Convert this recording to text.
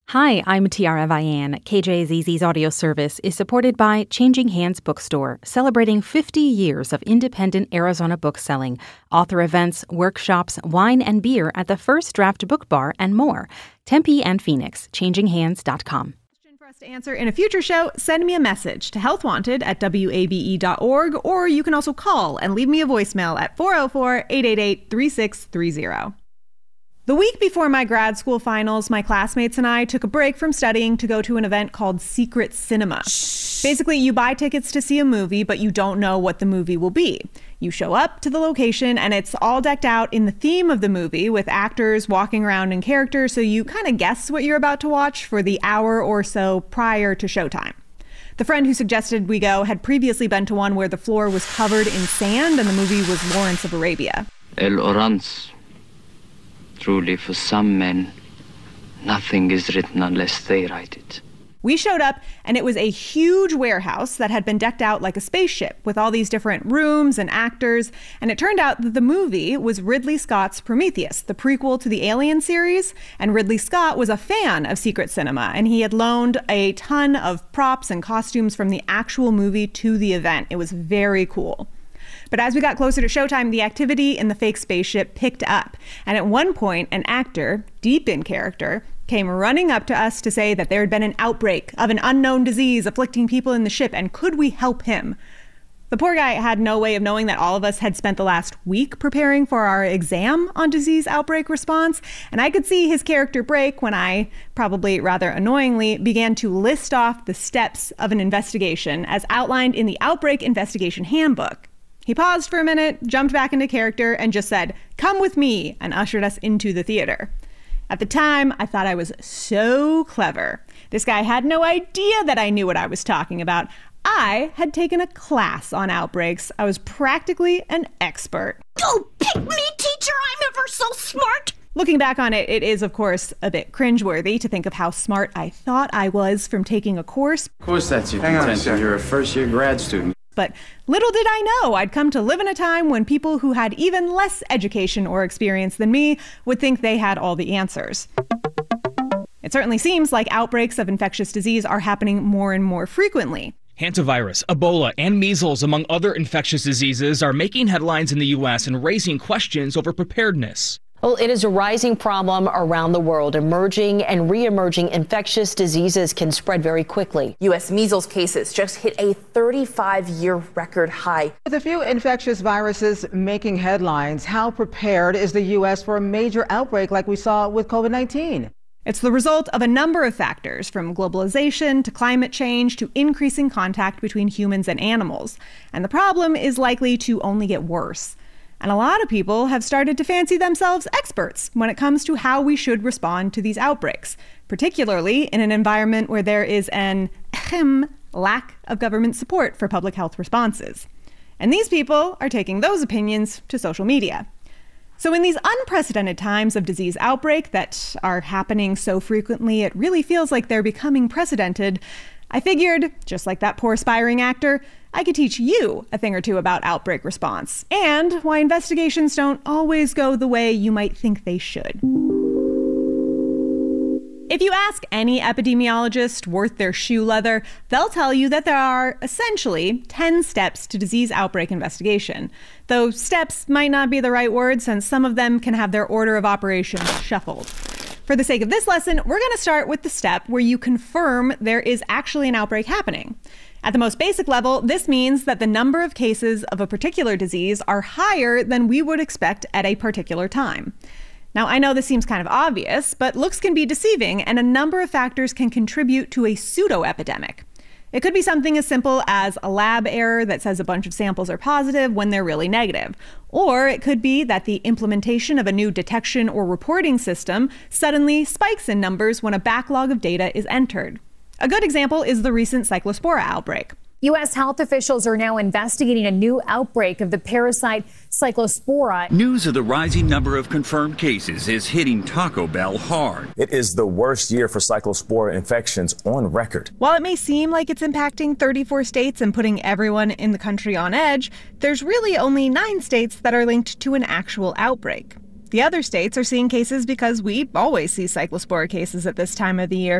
Hi, I'm Tiara Vian. KJZZ's audio service is supported by Changing Hands Bookstore, celebrating 50 years of independent Arizona book selling, author events, workshops, wine and beer at the First Draft Book Bar, and more. Tempe and Phoenix, changinghands.com. For us to answer in a future show, send me a message to healthwanted@wabe.org, or you can also call and leave me a voicemail at 404-888-3630. The week before my grad school finals, my classmates and I took a break from studying to go to an event called Secret Cinema. Basically, you buy tickets to see a movie, but you don't know what the movie will be. You show up to the location, and it's all decked out in the theme of the movie with actors walking around in character, so you kind of guess what you're about to watch for the hour or so prior to showtime. The friend who suggested we go had previously been to one where the floor was covered in sand, and the movie was Lawrence of Arabia. El Orance. Truly, for some men, nothing is written unless they write it. We showed up, and it was a huge warehouse that had been decked out like a spaceship with all these different rooms and actors. And it turned out that the movie was Ridley Scott's Prometheus, the prequel to the Alien series. And Ridley Scott was a fan of Secret Cinema, and he had loaned a ton of props and costumes from the actual movie to the event. It was very cool. But as we got closer to showtime, the activity in the fake spaceship picked up. And at one point, an actor, deep in character, came running up to us to say that there had been an outbreak of an unknown disease afflicting people in the ship, and could we help him? The poor guy had no way of knowing that all of us had spent the last week preparing for our exam on disease outbreak response, and I could see his character break when I, probably rather annoyingly, began to list off the steps of an investigation as outlined in the Outbreak Investigation Handbook. He paused for a minute, jumped back into character, and just said, "Come with me," and ushered us into the theater. At the time, I thought I was so clever. This guy had no idea that I knew what I was talking about. I had taken a class on outbreaks. I was practically an expert. Go pick me, teacher! I'm ever so smart! Looking back on it, it is, of course, a bit cringeworthy to think of how smart I thought I was from taking a course. Of course that's your contention. You're a first-year grad student. But little did I know I'd come to live in a time when people who had even less education or experience than me would think they had all the answers. It certainly seems like outbreaks of infectious disease are happening more and more frequently. Hantavirus, Ebola, and measles, among other infectious diseases, are making headlines in the U.S. and raising questions over preparedness. Well, it is a rising problem around the world. Emerging and re-emerging infectious diseases can spread very quickly. U.S. measles cases just hit a 35-year record high. With a few infectious viruses making headlines, how prepared is the U.S. for a major outbreak like we saw with COVID-19? It's the result of a number of factors, from globalization to climate change to increasing contact between humans and animals. And the problem is likely to only get worse. And a lot of people have started to fancy themselves experts when it comes to how we should respond to these outbreaks, particularly in an environment where there is an lack of government support for public health responses. And these people are taking those opinions to social media. So in these unprecedented times of disease outbreak that are happening so frequently, it really feels like they're becoming precedented. I figured, just like that poor aspiring actor, I could teach you a thing or two about outbreak response, and why investigations don't always go the way you might think they should. If you ask any epidemiologist worth their shoe leather, they'll tell you that there are essentially 10 steps to disease outbreak investigation. Though steps might not be the right word, since some of them can have their order of operations shuffled. For the sake of this lesson, we're going to start with the step where you confirm there is actually an outbreak happening. At the most basic level, this means that the number of cases of a particular disease are higher than we would expect at a particular time. Now, I know this seems kind of obvious, but looks can be deceiving, and a number of factors can contribute to a pseudo-epidemic. It could be something as simple as a lab error that says a bunch of samples are positive when they're really negative. Or it could be that the implementation of a new detection or reporting system suddenly spikes in numbers when a backlog of data is entered. A good example is the recent Cyclospora outbreak. U.S. health officials are now investigating a new outbreak of the parasite Cyclospora. News of the rising number of confirmed cases is hitting Taco Bell hard. It is the worst year for Cyclospora infections on record. While it may seem like it's impacting 34 states and putting everyone in the country on edge, there's really only 9 states that are linked to an actual outbreak. The other states are seeing cases because we always see Cyclospora cases at this time of the year.